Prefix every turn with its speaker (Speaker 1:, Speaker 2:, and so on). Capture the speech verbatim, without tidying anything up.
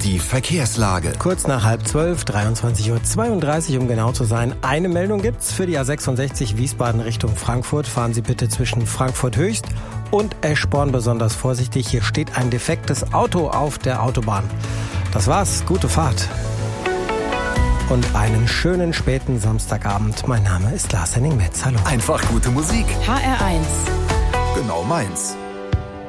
Speaker 1: Die Verkehrslage.
Speaker 2: Kurz nach halb zwölf, dreiundzwanzig Uhr zweiunddreißig, um genau zu sein. Eine Meldung gibt's für die A sechsundsechzig Wiesbaden Richtung Frankfurt. Fahren Sie bitte zwischen Frankfurt Höchst und Eschborn besonders vorsichtig. Hier steht ein defektes Auto auf der Autobahn. Das war's. Gute Fahrt. Und einen schönen späten Samstagabend. Mein Name ist Lars Henning Metz. Hallo.
Speaker 1: Einfach gute Musik.
Speaker 3: H R eins.
Speaker 1: Genau meins.